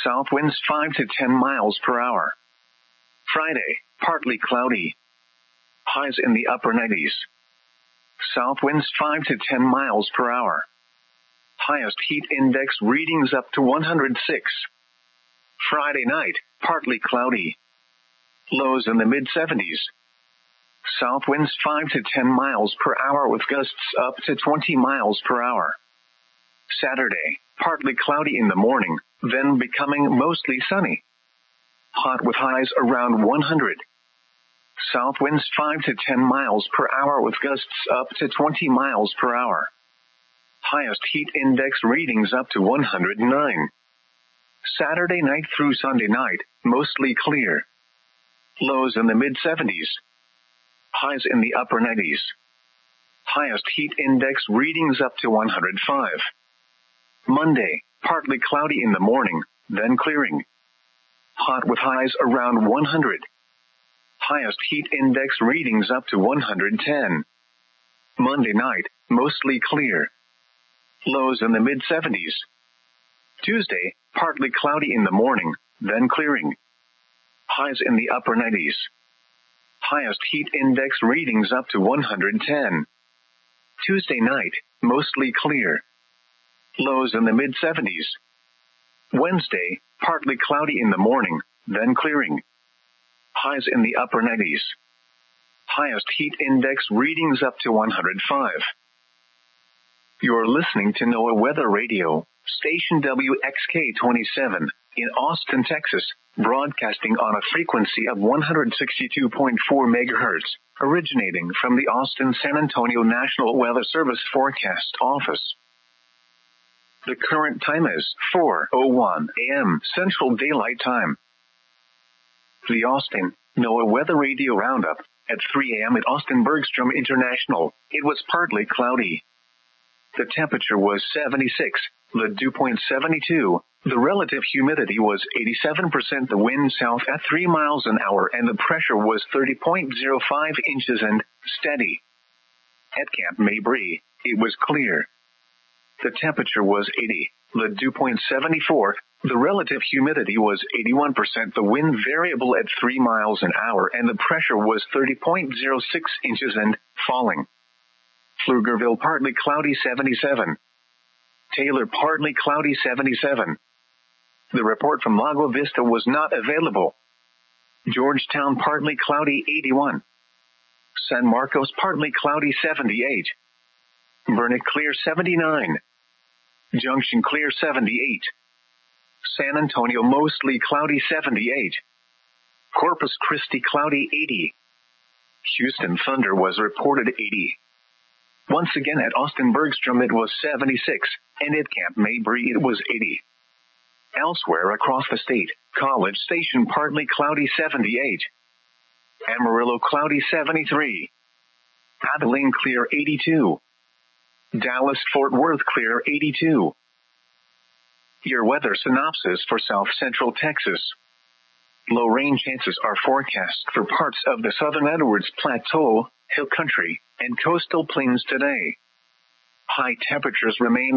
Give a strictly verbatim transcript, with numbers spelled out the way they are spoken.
South winds five to ten miles per hour. Friday, partly cloudy. Highs in the upper nineties. South winds five to ten miles per hour. Highest heat index readings up to one hundred six. Friday night, partly cloudy. Lows in the mid seventies. South winds five to ten miles per hour with gusts up to twenty miles per hour. Saturday, partly cloudy in the morning, then becoming mostly sunny. Hot with highs around one hundred. South winds five to ten miles per hour with gusts up to twenty miles per hour. Highest heat index readings up to one hundred nine. Saturday night through Sunday night, mostly clear. Lows in the mid seventies. Highs in the upper nineties. Highest heat index readings up to one hundred five. Monday, partly cloudy in the morning, then clearing. Hot with highs around one hundred. Highest heat index readings up to one hundred ten. Monday night, mostly clear. Lows in the mid seventies. Tuesday, partly cloudy in the morning, then clearing. Highs in the upper nineties. Highest heat index readings up to one hundred ten. Tuesday night, mostly clear. Lows in the mid seventies. Wednesday, partly cloudy in the morning, then clearing. Highs in the upper nineties. Highest heat index readings up to one hundred five. You're listening to NOAA Weather Radio, station W X K twenty-seven, in Austin, Texas, broadcasting on a frequency of one hundred sixty-two point four megahertz, originating from the Austin-San Antonio National Weather Service Forecast Office. The current time is four oh one a.m. Central Daylight Time. The Austin NOAA Weather Radio Roundup. At three a.m. at Austin Bergstrom International, it was partly cloudy. The temperature was seventy-six, the dew point seventy-two, the relative humidity was eighty-seven percent, the wind south at three miles an hour, and the pressure was thirty point oh five inches and steady. At Camp Mabry, it was clear. The temperature was eighty, the dew point seventy-four, the relative humidity was eighty-one percent, the wind variable at three miles an hour, and the pressure was thirty point oh six inches and falling. Pflugerville partly cloudy seventy-seven. Taylor partly cloudy seventy-seven. The report from Lago Vista was not available. Georgetown partly cloudy eighty-one. San Marcos partly cloudy seventy-eight. Burnet clear seventy-nine. Junction clear seventy-eight. San Antonio mostly cloudy seventy-eight. Corpus Christi cloudy eighty. Houston thunder was reported eighty. Once again at Austin Bergstrom it was seventy-six, and at Camp Mabry it was eighty. Elsewhere across the state, College Station partly cloudy seventy-eight. Amarillo cloudy seventy-three. Abilene clear eighty-two. Dallas-Fort Worth clear eighty-two. Your weather synopsis for South Central Texas. Low rain chances are forecast for parts of the southern Edwards Plateau, Hill Country, and coastal plains today. High temperatures remain